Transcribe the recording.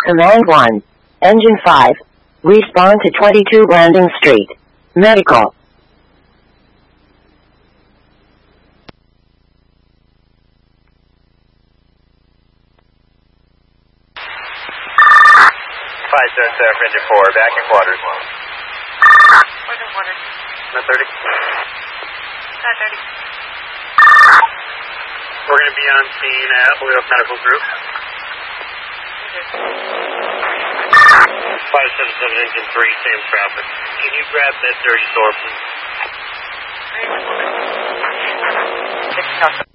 Command 1. Engine 5. Respond to 22 Landing Street. Medical. Engine 4, back in quarters. Where's in quarters? Not 30. Not 30. We're going to be on scene at Holyoke Medical Group. 577 Engine 3, same traffic. Can you grab that dirty door, please? It's tough.